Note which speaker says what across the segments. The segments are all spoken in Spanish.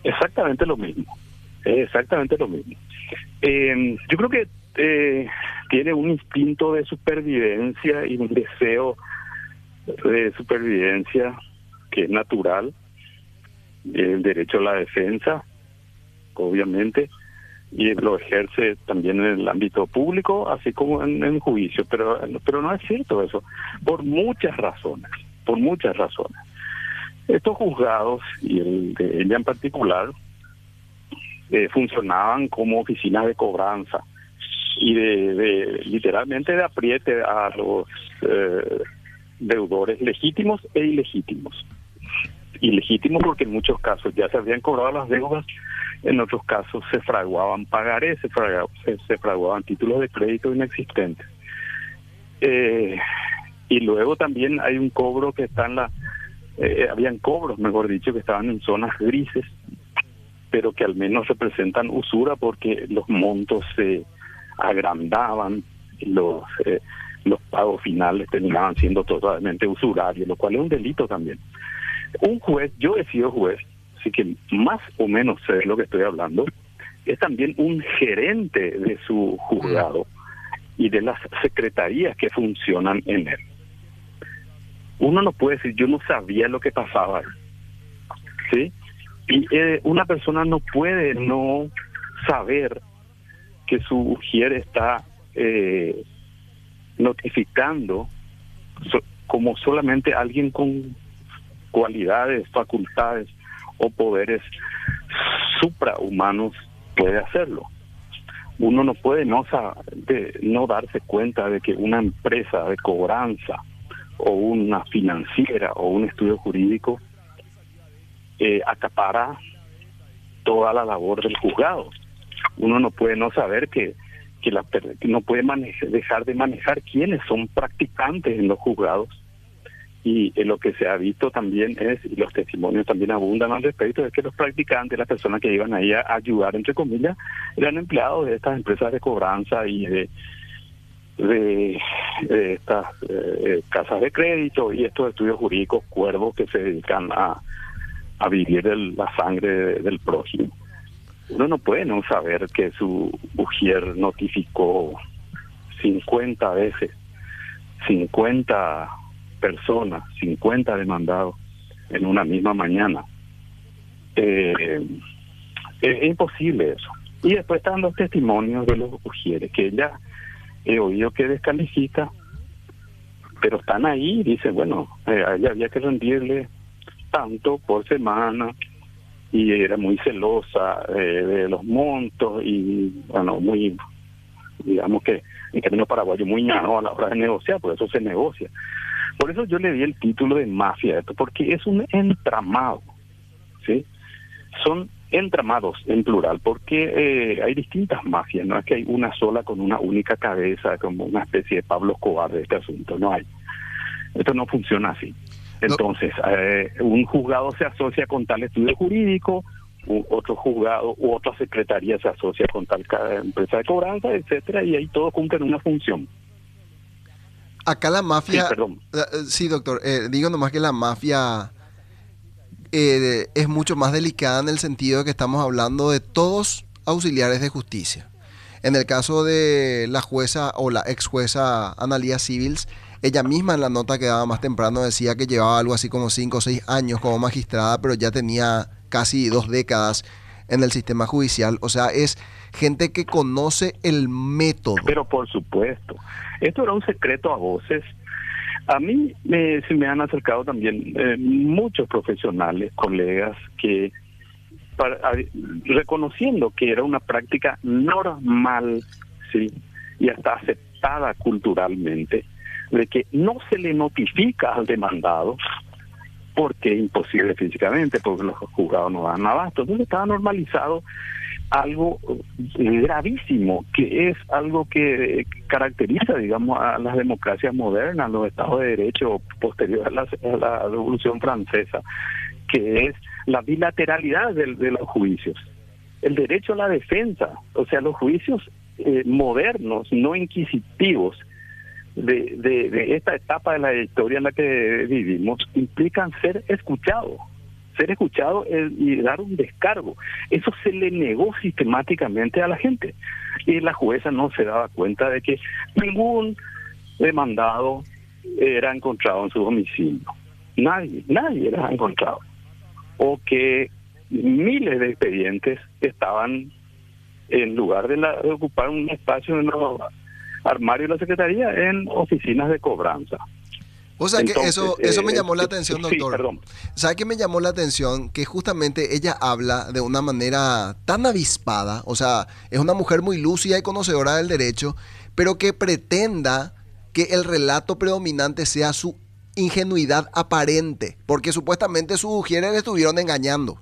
Speaker 1: Exactamente lo mismo, exactamente lo mismo. Yo creo que tiene un instinto de supervivencia y un deseo de supervivencia que es natural, el derecho a la defensa, obviamente, y lo ejerce también en el ámbito público, así como en juicio, pero no es cierto eso, por muchas razones, por muchas razones. Estos juzgados, y el de ella en particular, funcionaban como oficinas de cobranza y literalmente de apriete a los deudores legítimos e ilegítimos. Ilegítimos porque en muchos casos ya se habían cobrado las deudas, en otros casos se fraguaban pagarés, se fraguaban títulos de crédito inexistentes. Y luego también hay un cobro que está en habían cobros, mejor dicho, que estaban en zonas grises, pero que al menos representan usura porque los montos se agrandaban, los pagos finales terminaban siendo totalmente usurarios, lo cual es un delito también. Un juez, yo he sido juez, así que más o menos sé de lo que estoy hablando, es también un gerente de su juzgado y de las secretarías que funcionan en él. Uno no puede decir, yo no sabía lo que pasaba, ¿sí? Y una persona no puede no saber que su ujier está notificando como solamente alguien con cualidades, facultades o poderes suprahumanos puede hacerlo. Uno no puede no darse cuenta de que una empresa de cobranza o una financiera o un estudio jurídico acapara toda la labor del juzgado. Uno no puede no saber que no puede dejar de manejar quiénes son practicantes en los juzgados. Y lo que se ha visto también y los testimonios también abundan al respecto, es que los practicantes, las personas que iban ahí a ayudar, entre comillas, eran empleados de estas empresas de cobranza y de estas casas de crédito y estos estudios jurídicos cuervos que se dedican a vivir la sangre del prójimo. Uno no puede no saber que su ujier notificó 50 veces, 50 personas, 50 demandados en una misma mañana. Es imposible eso. Y después están los testimonios de los ujieres, que ella he oído que descalifica, pero están ahí y dicen, bueno, a ella había que rendirle tanto por semana y era muy celosa de los montos y, bueno, muy, digamos que en términos paraguayos, muy ñano a la hora de negociar, por eso se negocia. Por eso yo le di el título de mafia a esto, porque es un entramado, ¿sí? Son entramados en plural, porque hay distintas mafias, no es que hay una sola con una única cabeza, como una especie de Pablo Escobar de este asunto, no hay. Esto no funciona así. Entonces, un juzgado se asocia con tal estudio jurídico, otro juzgado u otra secretaría se asocia con tal empresa de cobranza, etcétera, y ahí todo cumple una función.
Speaker 2: Acá la mafia,
Speaker 1: Sí, perdón.
Speaker 2: sí, doctor, digo nomás que la mafia es mucho más delicada en el sentido de que estamos hablando de todos auxiliares de justicia. En el caso de la jueza o la ex jueza Analía Civils, ella misma en la nota que daba más temprano decía que llevaba algo así como 5 o 6 años como magistrada, pero ya tenía casi 2 décadas en el sistema judicial. O sea, es gente que conoce el método.
Speaker 1: Pero por supuesto, esto era un secreto a voces. A mí se me han acercado también muchos profesionales, colegas, que reconociendo que era una práctica normal, sí, y hasta aceptada culturalmente, de que no se le notifica al demandado porque es imposible físicamente, porque los juzgados no dan abasto. Entonces estaba normalizado algo gravísimo, que es algo que caracteriza, digamos, a las democracias modernas, los estados de derecho posterior a la Revolución Francesa, que es la bilateralidad de los juicios, el derecho a la defensa, o sea, los juicios modernos, no inquisitivos, de esta etapa de la historia en la que vivimos, implican ser escuchados, ser escuchado y dar un descargo. Eso se le negó sistemáticamente a la gente. Y la jueza no se daba cuenta de que ningún demandado era encontrado en su domicilio. Nadie era encontrado. O que miles de expedientes estaban, en lugar de ocupar un espacio en los armarios de la Secretaría, en oficinas de cobranza.
Speaker 2: O sea, entonces, que eso me llamó la atención, doctor.
Speaker 1: Sí, perdón.
Speaker 2: ¿Sabe qué me llamó la atención? Que justamente ella habla de una manera tan avispada, o sea, es una mujer muy lúcida y conocedora del derecho, pero que pretenda que el relato predominante sea su ingenuidad aparente, porque supuestamente sus ujieres le estuvieron engañando.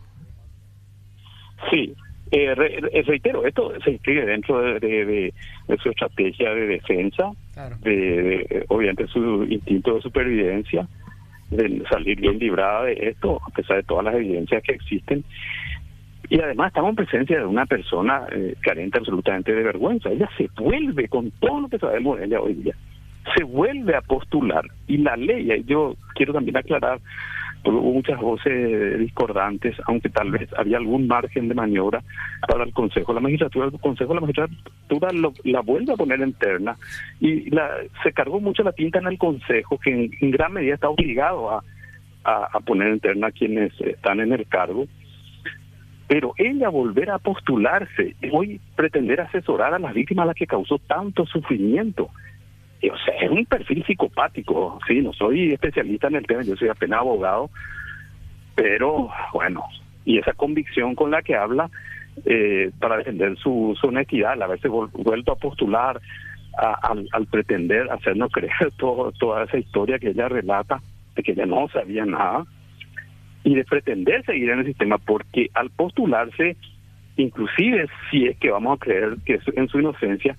Speaker 1: Sí, reitero, esto se inscribe dentro de su estrategia de defensa, claro, obviamente su instinto de supervivencia, de salir bien librada de esto, a pesar de todas las evidencias que existen. Y además estamos en presencia de una persona carente absolutamente de vergüenza. Ella se vuelve, con todo lo que sabemos de ella hoy día, se vuelve a postular. Y la ley, y yo quiero también aclarar, hubo muchas voces discordantes, aunque tal vez había algún margen de maniobra para el Consejo de la Magistratura. El Consejo de la Magistratura la vuelve a poner en terna y se cargó mucho la tinta en el Consejo, que en gran medida está obligado a poner en terna a quienes están en el cargo. Pero ella volver a postularse y hoy pretender asesorar a las víctimas a las que causó tanto sufrimiento, o sea, es un perfil psicopático. Sí, no soy especialista en el tema, yo soy apenas abogado, pero bueno, y esa convicción con la que habla para defender su honestidad, al haberse vuelto a postular, al pretender hacernos creer toda esa historia que ella relata, de que ella no sabía nada, y de pretender seguir en el sistema, porque al postularse, inclusive si es que vamos a creer que en su inocencia,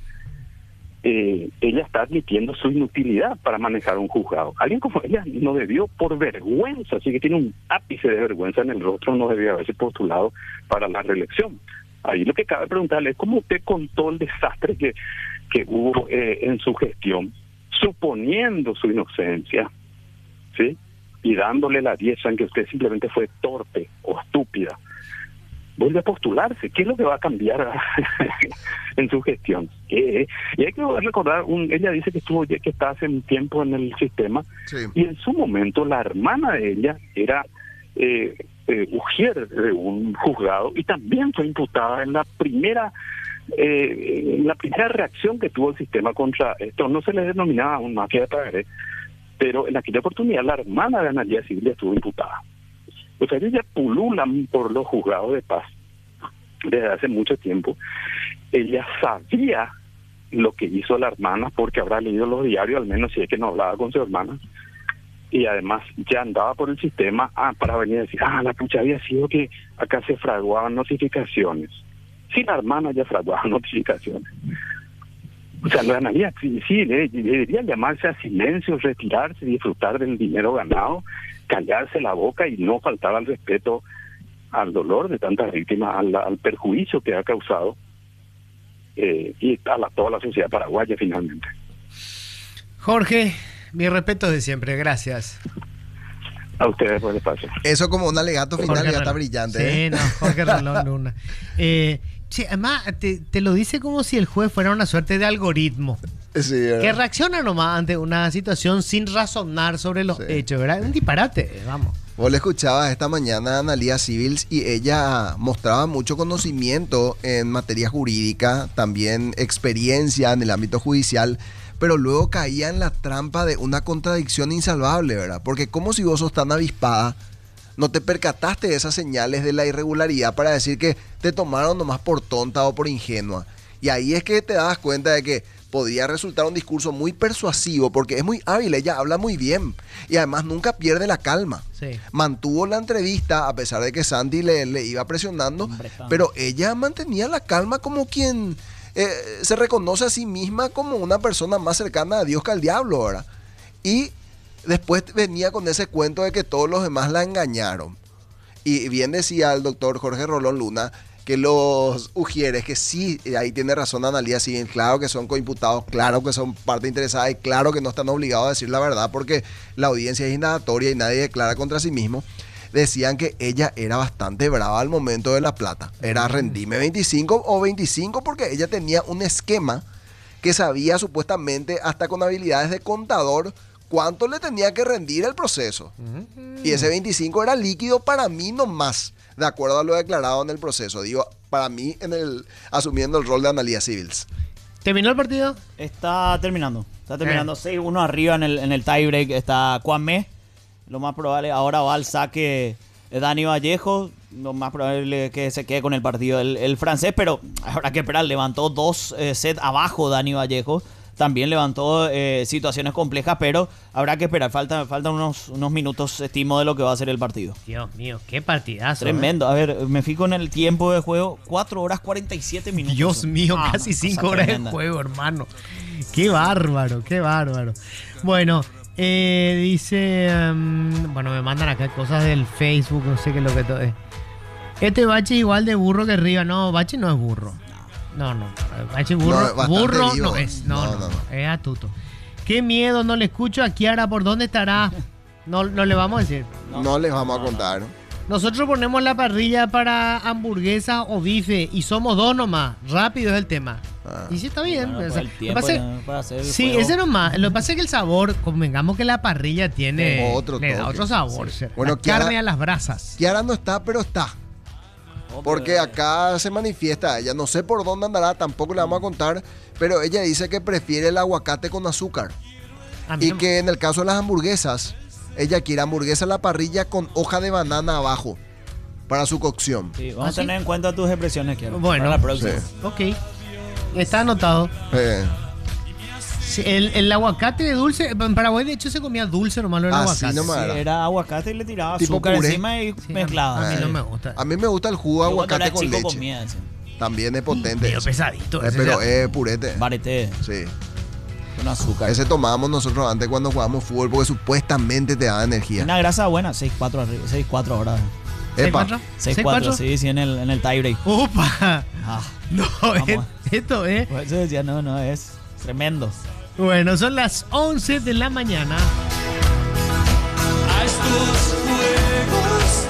Speaker 1: ella está admitiendo su inutilidad para manejar un juzgado. Alguien como ella no debió, por vergüenza, así que tiene un ápice de vergüenza en el rostro, no debió haberse postulado para la reelección. Ahí lo que cabe preguntarle es cómo usted contó el desastre que hubo en su gestión, suponiendo su inocencia, ¿sí? Y dándole la dieza en que usted simplemente fue torpe o estúpida. Vuelve a postularse. ¿Qué es lo que va a cambiar en su gestión? Y hay que recordar, ella dice que está hace un tiempo en el sistema, sí, y en su momento la hermana de ella era ujier de un juzgado y también fue imputada en la primera reacción que tuvo el sistema contra esto. No se le denominaba un mafia de pagaré, pero en aquella oportunidad la hermana de Analía Siglia estuvo imputada. O sea, ella pulula por los juzgados de paz desde hace mucho tiempo. Ella sabía lo que hizo la hermana porque habrá leído los diarios, al menos si es que no hablaba con su hermana, y además ya andaba por el sistema para venir a decir, la pucha, había sido que acá se fraguaban notificaciones. Sí, la hermana ya fraguaba notificaciones. O sea, lo Analía sí debería llamarse a silencio, retirarse, disfrutar del dinero ganado, callarse la boca y no faltar al respeto al dolor de tantas víctimas, al perjuicio que ha causado y a toda la sociedad paraguaya finalmente.
Speaker 3: Jorge, mi respeto de siempre, gracias.
Speaker 1: A ustedes por el espacio.
Speaker 2: Eso como un alegato final Jorge ya está brillante.
Speaker 3: Sí, no, Jorge Rolón Luna. Sí, además te lo dice como si el juez fuera una suerte de algoritmo.
Speaker 2: Sí,
Speaker 3: que reacciona nomás ante una situación sin razonar sobre los hechos, ¿verdad? Un disparate, vamos.
Speaker 2: Vos le escuchabas esta mañana a Analía Civils y ella mostraba mucho conocimiento en materia jurídica, también experiencia en el ámbito judicial, pero luego caía en la trampa de una contradicción insalvable, ¿verdad? Porque como si vos sos tan avispada, no te percataste de esas señales de la irregularidad para decir que te tomaron nomás por tonta o por ingenua. Y ahí es que te das cuenta de que podría resultar un discurso muy persuasivo porque es muy hábil, ella habla muy bien y además nunca pierde la calma.
Speaker 3: Sí.
Speaker 2: Mantuvo la entrevista a pesar de que Sandy le iba presionando, pero ella mantenía la calma como quien se reconoce a sí misma como una persona más cercana a Dios que al diablo, ¿verdad? Y después venía con ese cuento de que todos los demás la engañaron. Y bien decía el doctor Jorge Rolón Luna que los ujieres, que sí, ahí tiene razón Analía, sí, claro que son coimputados, claro que son parte interesada y claro que no están obligados a decir la verdad porque la audiencia es indagatoria y nadie declara contra sí mismo. decían que ella era bastante brava al momento de la plata. Era rendime 25 o 25 porque ella tenía un esquema que sabía supuestamente hasta con habilidades de contador cuánto le tenía que rendir el proceso. Y ese 25 era líquido para mí nomás, de acuerdo a lo declarado en el proceso. Digo, para mí asumiendo el rol de Analía Civils.
Speaker 3: ¿Terminó el partido?
Speaker 4: Está terminando. 6-1 arriba en el tiebreak. Está Kwame. Lo más probable, ahora va al saque Dani Vallejo. Lo más probable que se quede con el partido el francés, pero habrá que esperar. Levantó 2 sets abajo Dani Vallejo. También levantó situaciones complejas, pero habrá que esperar. Faltan unos minutos, estimo, de lo que va a ser el partido.
Speaker 3: Dios mío, qué partidazo.
Speaker 4: Tremendo. A ver, me fijo en el tiempo de juego. 4 horas 47 minutos.
Speaker 3: Dios mío, casi 5 horas
Speaker 4: tremenda.
Speaker 3: de juego, hermano. Qué bárbaro, qué bárbaro. Bueno, dice... bueno, me mandan acá cosas del Facebook, no sé qué es lo que todo es. Este Bache igual de burro que Riva. No, Bache no es burro. No. Bache burro no es. No, es astuto. Qué miedo, no le escucho a Kiara. ¿Por dónde estará? No le vamos a decir.
Speaker 2: No les vamos a contar.
Speaker 3: Nosotros ponemos la parrilla para hamburguesa o bife y somos 2 nomás. Rápido es el tema. Y sí está bien.
Speaker 4: Bueno,
Speaker 3: O sea,
Speaker 4: el
Speaker 3: lo
Speaker 4: tiempo
Speaker 3: que pasa-
Speaker 4: ya para hacer el
Speaker 3: sí,
Speaker 4: juego.
Speaker 3: ese nomás. Lo que pasa es que el sabor, convengamos que la parrilla tiene
Speaker 2: Otro
Speaker 3: le da
Speaker 2: toque.
Speaker 3: otro sabor.
Speaker 2: Sí.
Speaker 3: Ser.
Speaker 2: Bueno,
Speaker 3: La carne
Speaker 2: Kiara-
Speaker 3: a las brasas.
Speaker 2: Kiara no está, pero está. Porque acá se manifiesta ella. No sé por dónde andará, tampoco le vamos a contar. Pero ella dice que prefiere el aguacate con azúcar.
Speaker 3: A mí
Speaker 2: Y
Speaker 3: no-
Speaker 2: que en el caso de las hamburguesas, ella quiere hamburguesa a la parrilla con hoja de banana abajo para su cocción.
Speaker 4: Sí, vamos
Speaker 3: ¿Ah,
Speaker 4: a
Speaker 3: sí?
Speaker 4: tener en cuenta tus expresiones, Kiara.
Speaker 3: Bueno.
Speaker 4: Para la próxima.
Speaker 2: Sí.
Speaker 3: Ok. Está anotado. Sí, el aguacate de dulce. En Paraguay, de hecho, se comía dulce nomás lo del
Speaker 2: Así
Speaker 3: aguacate.
Speaker 2: nomás.
Speaker 4: Sí, era aguacate y le tiraba
Speaker 2: Tipo
Speaker 4: azúcar
Speaker 2: puré.
Speaker 4: encima y
Speaker 3: Sí,
Speaker 4: mezclaba.
Speaker 3: A mí
Speaker 2: Ah,
Speaker 3: no me gusta.
Speaker 2: A mí me gusta el jugo de
Speaker 4: Yo cuando
Speaker 2: aguacate
Speaker 4: era
Speaker 2: con
Speaker 4: chico
Speaker 2: leche.
Speaker 4: comía ese.
Speaker 2: También es potente.
Speaker 3: Medio
Speaker 2: ese.
Speaker 3: pesadito. ese
Speaker 2: Pero
Speaker 3: ya.
Speaker 2: es purete.
Speaker 4: Varete
Speaker 2: Sí.
Speaker 4: con azúcar.
Speaker 2: Ese tomábamos nosotros antes cuando jugábamos fútbol porque supuestamente te da energía.
Speaker 4: Una grasa buena, 6-4 arriba, 6-4 ahora.
Speaker 2: Epa.
Speaker 3: 6-4.
Speaker 4: 6-4, sí, en el tiebreak.
Speaker 3: ¡Upa!
Speaker 4: Ah,
Speaker 3: No,
Speaker 4: Vamos.
Speaker 3: esto es.
Speaker 4: por eso decía, no, es tremendo.
Speaker 3: Bueno, son las 11 de la mañana.
Speaker 5: A estos fuegos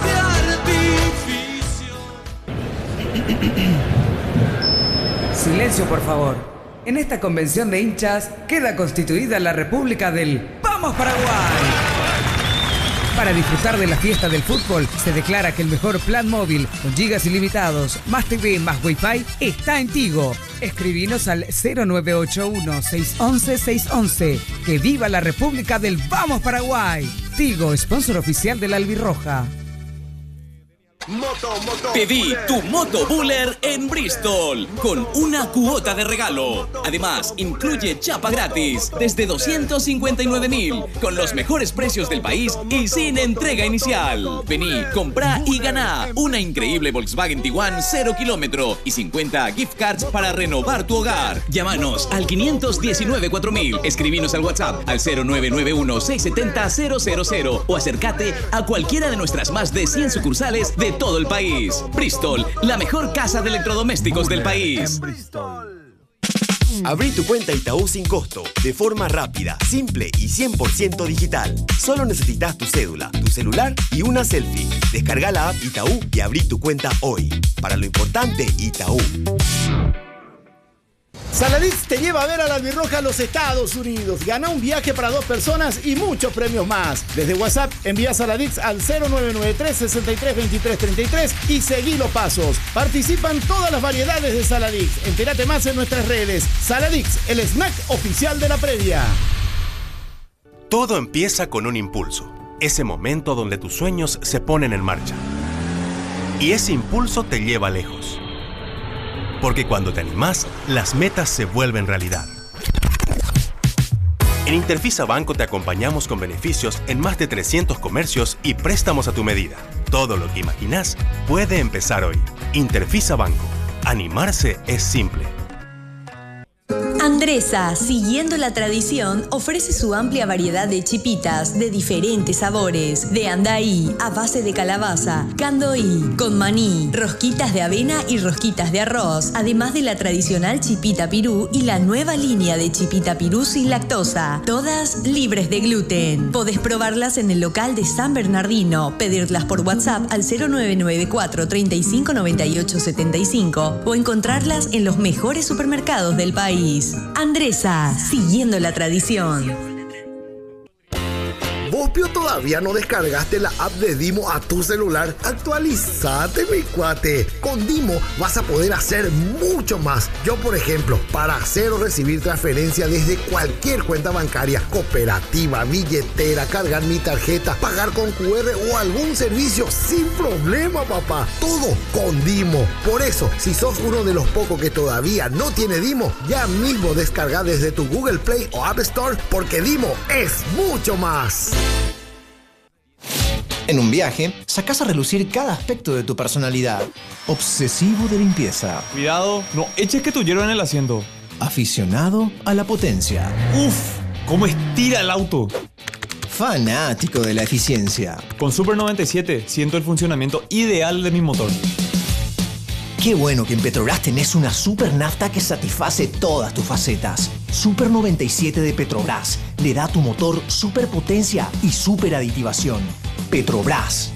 Speaker 5: de artificio.
Speaker 6: Silencio, por favor. En esta convención de hinchas queda constituida la República del ¡Vamos Paraguay! Para disfrutar de la fiesta del fútbol, se declara que el mejor plan móvil con gigas ilimitados, más TV, más Wi-Fi, está en Tigo. Escribinos al 0981-611-611. ¡Que viva la República del Vamos Paraguay! Tigo, sponsor oficial de la Albirroja.
Speaker 7: Pedí tu Moto Buller en Bristol con una cuota de regalo. Además, incluye chapa gratis desde 259.000 con los mejores precios del país y sin entrega inicial. Vení, comprá y ganá una increíble Volkswagen Tiguan 0 kilómetro y 50 gift cards para renovar tu hogar. Llámanos al 519-4000, escribinos al WhatsApp al 0991-670-000 o acércate a cualquiera de nuestras más de 100 sucursales de todo el país. Bristol, la mejor casa de electrodomésticos del país.
Speaker 8: Abrí tu cuenta Itaú sin costo, de forma rápida, simple y 100% digital. Solo necesitas tu cédula, tu celular y una selfie. Descarga la app Itaú y abrí tu cuenta hoy. Para lo importante, Itaú.
Speaker 9: Saladix te lleva a ver a la Albirroja a los Estados Unidos. Gana un viaje para 2 personas y muchos premios más. Desde WhatsApp envía Saladix al 0993-632333 y seguí los pasos. Participan todas las variedades de Saladix. Entérate más en nuestras redes. Saladix, el snack oficial de la previa.
Speaker 8: Todo empieza con un impulso. Ese momento donde tus sueños se ponen en marcha. Y ese impulso te lleva lejos. Porque cuando te animás, las metas se vuelven realidad. En Interfisa Banco te acompañamos con beneficios en más de 300 comercios y préstamos a tu medida. Todo lo que imaginás puede empezar hoy. Interfisa Banco. Animarse es simple.
Speaker 10: Andresa, siguiendo la tradición, ofrece su amplia variedad de chipitas de diferentes sabores, de andaí, a base de calabaza, candoí, con maní, rosquitas de avena y rosquitas de arroz, además de la tradicional chipita pirú y la nueva línea de chipita pirú sin lactosa, todas libres de gluten. Podés probarlas en el local de San Bernardino, pedirlas por WhatsApp al 0994 35 98 75 o encontrarlas en los mejores supermercados del país. Andresa, siguiendo la tradición.
Speaker 11: ¿Vos todavía no descargaste la app de Dimo a tu celular? Actualizate, mi cuate. Con Dimo vas a poder hacer mucho más. Yo, por ejemplo, para hacer o recibir transferencia desde cualquier cuenta bancaria, cooperativa, billetera, cargar mi tarjeta, pagar con QR o algún servicio sin problema, papá. Todo con Dimo. Por eso, si sos uno de los pocos que todavía no tiene Dimo, ya mismo descarga desde tu Google Play o App Store, porque Dimo es mucho más.
Speaker 12: En un viaje, sacás a relucir cada aspecto de tu personalidad. Obsesivo de limpieza.
Speaker 13: Cuidado, no eches que tu hierro en el asiento.
Speaker 12: Aficionado a la potencia.
Speaker 13: ¡Uf! ¿Cómo estira el auto?
Speaker 12: Fanático de la eficiencia.
Speaker 13: Con Super 97 siento el funcionamiento ideal de mi motor.
Speaker 12: Qué bueno que en Petrobras tenés una super nafta que satisface todas tus facetas. Super 97 de Petrobras le da a tu motor superpotencia y super aditivación. Petrobras.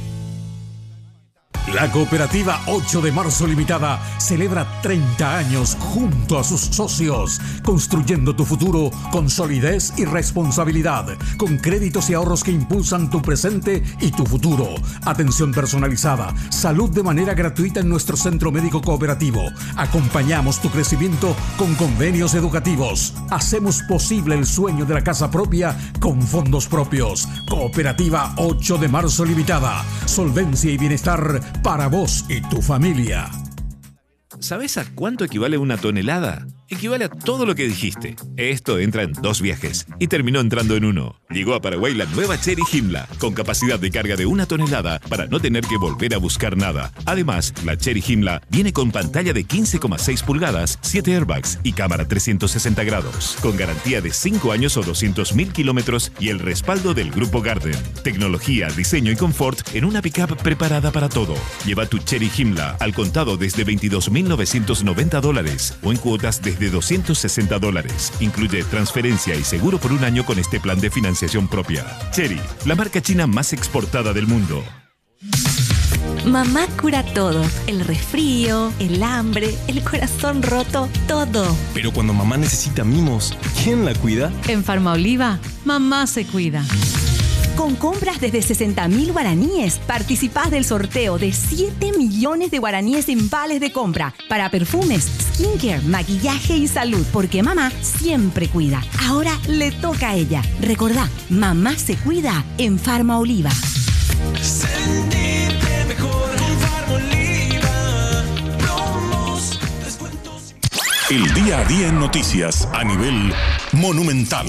Speaker 14: La cooperativa 8 de marzo limitada celebra 30 años junto a sus socios, construyendo tu futuro con solidez y responsabilidad, con créditos y ahorros que impulsan tu presente y tu futuro. Atención personalizada, salud de manera gratuita en nuestro centro médico cooperativo. Acompañamos tu crecimiento con convenios educativos. Hacemos posible el sueño de la casa propia con fondos propios. Cooperativa 8 de marzo limitada. Solvencia y bienestar para vos y tu familia.
Speaker 15: ¿Sabes a cuánto equivale una tonelada? Equivale a todo lo que dijiste. Esto entra en 2 viajes y terminó entrando en uno. Llegó a Paraguay la nueva Chery Himla, con capacidad de carga de 1 tonelada para no tener que volver a buscar nada. Además, la Chery Himla viene con pantalla de 15,6 pulgadas, 7 airbags y cámara 360 grados, con garantía de 5 años o 200.000 kilómetros y el respaldo del Grupo Garden. Tecnología, diseño y confort en una pickup preparada para todo. Lleva tu Chery Himla al contado desde $22.990 o en cuotas desde $260. Incluye transferencia y seguro por 1 año con este plan de financiación propia. Chery, la marca china más exportada del mundo.
Speaker 10: Mamá cura todo, el resfrío, el hambre, el corazón roto, todo.
Speaker 16: Pero cuando mamá necesita mimos, ¿quién la cuida?
Speaker 17: En Farmaoliva, mamá se cuida.
Speaker 18: Con compras desde 60.000 guaraníes, participás del sorteo de 7 millones de guaraníes en vales de compra para perfumes, skincare, maquillaje y salud, porque mamá siempre cuida. Ahora le toca a ella. Recordá, mamá se cuida en Farmaoliva.
Speaker 5: Sentirte mejor con Farmaoliva. Promos, descuentos.
Speaker 19: El día a día en noticias a nivel monumental.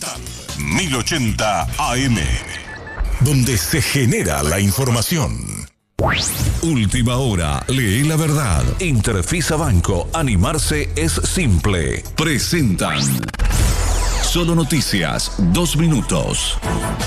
Speaker 19: 1080 AM, donde se genera la información. Última hora, lee la verdad. Interfisa Banco, animarse es simple. Presentan Solo Noticias, 2 minutos.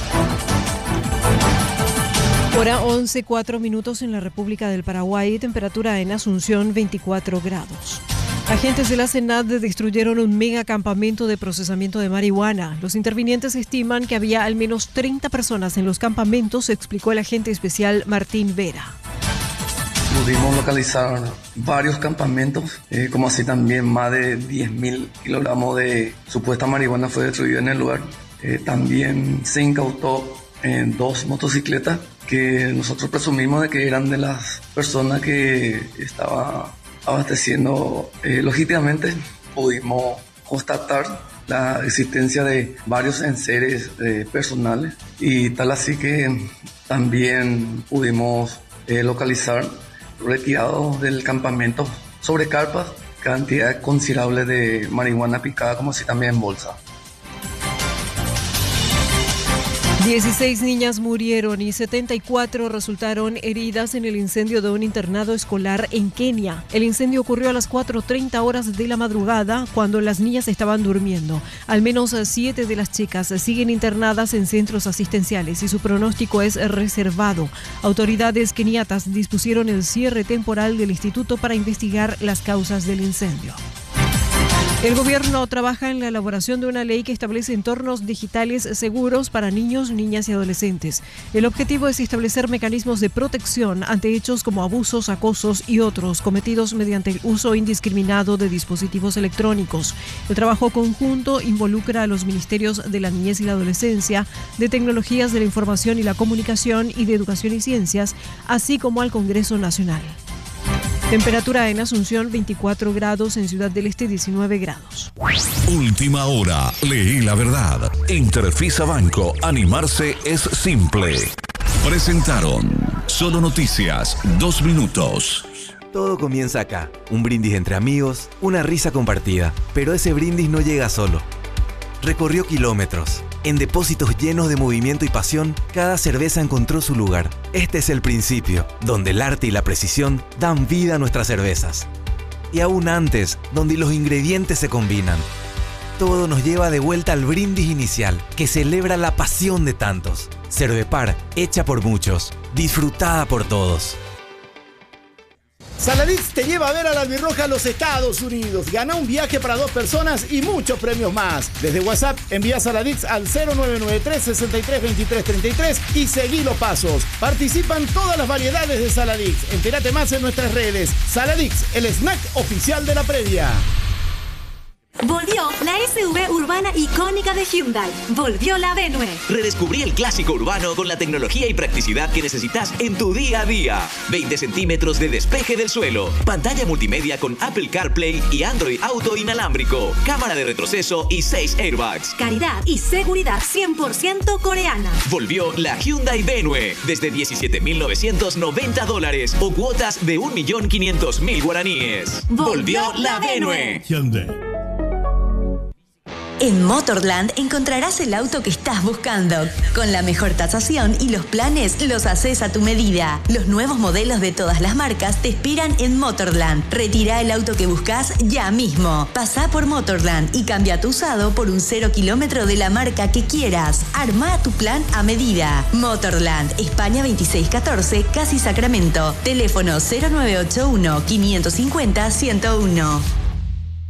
Speaker 20: Hora 11:04 en la República del Paraguay, temperatura en Asunción 24 grados. Agentes de la SENAT destruyeron un mega campamento de procesamiento de marihuana. Los intervinientes estiman que había al menos 30 personas en los campamentos, explicó el agente especial Martín Vera.
Speaker 21: Pudimos localizar varios campamentos, como así también más de 10.000 kilogramos de supuesta marihuana fue destruida en el lugar. También se incautó 2 motocicletas que nosotros presumimos de que eran de las personas que estaban abasteciendo logísticamente. Pudimos constatar la existencia de varios enseres personales y tal así que también pudimos localizar retirados del campamento sobre carpas cantidad considerable de marihuana picada como así también en bolsa.
Speaker 20: 16 niñas murieron y 74 resultaron heridas en el incendio de un internado escolar en Kenia. El incendio ocurrió a las 4:30 horas de la madrugada, cuando las niñas estaban durmiendo. Al menos 7 de las chicas siguen internadas en centros asistenciales y su pronóstico es reservado. Autoridades keniatas dispusieron el cierre temporal del instituto para investigar las causas del incendio. El gobierno trabaja en la elaboración de una ley que establece entornos digitales seguros para niños, niñas y adolescentes. El objetivo es establecer mecanismos de protección ante hechos como abusos, acosos y otros cometidos mediante el uso indiscriminado de dispositivos electrónicos. El trabajo conjunto involucra a los ministerios de la Niñez y la Adolescencia, de Tecnologías de la Información y la Comunicación y de Educación y Ciencias, así como al Congreso Nacional. Temperatura en Asunción 24 grados, en Ciudad del Este 19 grados.
Speaker 19: Última hora, leí la verdad. Interfisa Banco, animarse es simple. Presentaron Solo Noticias, 2 minutos.
Speaker 1: Todo comienza acá, un brindis entre amigos, una risa compartida, pero ese brindis no llega solo. Recorrió kilómetros. En depósitos llenos de movimiento y pasión, cada cerveza encontró su lugar. Este es el principio, donde el arte y la precisión dan vida a nuestras cervezas. Y aún antes, donde los ingredientes se combinan. Todo nos lleva de vuelta al brindis inicial, que celebra la pasión de tantos. Cervepar, hecha por muchos, disfrutada por todos.
Speaker 9: Saladix te lleva a ver a la albirroja a los Estados Unidos. Gana un viaje para 2 personas y muchos premios más. Desde WhatsApp envía Saladix al 0993 63 23 33 y seguí los pasos. Participan todas las variedades de Saladix. Entérate más en nuestras redes. Saladix, el snack oficial de la previa.
Speaker 22: Volvió la SUV urbana icónica de Hyundai. Volvió la Venue.
Speaker 23: Redescubrí el clásico urbano con la tecnología y practicidad que necesitas en tu día a día. 20 centímetros de despeje del suelo. Pantalla multimedia con Apple CarPlay y Android Auto inalámbrico. Cámara de retroceso y 6 airbags.
Speaker 22: Calidad y seguridad 100% coreana.
Speaker 23: Volvió la Hyundai Venue. Desde $17,990 o cuotas de 1.500.000 guaraníes.
Speaker 22: Volvió la Venue.
Speaker 19: Hyundai.
Speaker 10: En Motorland encontrarás el auto que estás buscando. Con la mejor tasación y los planes los haces a tu medida. Los nuevos modelos de todas las marcas te esperan en Motorland. Retira el auto que buscas ya mismo. Pasá por Motorland y cambia tu usado por un 0 kilómetro de la marca que quieras. Armá tu plan a medida. Motorland, España 2614, Casi Sacramento. Teléfono 0981 550 101.